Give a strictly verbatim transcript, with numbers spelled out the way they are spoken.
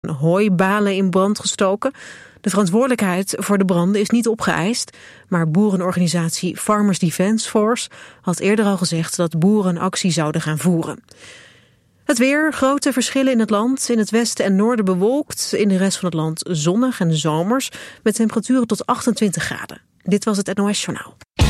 hooibalen in brand gestoken. De verantwoordelijkheid voor de branden is niet opgeëist, maar boerenorganisatie Farmers Defence Force had eerder al gezegd dat boeren actie zouden gaan voeren. Het weer, grote verschillen in het land. In het westen en noorden bewolkt, in de rest van het land zonnig en zomers met temperaturen tot achtentwintig graden. Dit was het N O S Journaal.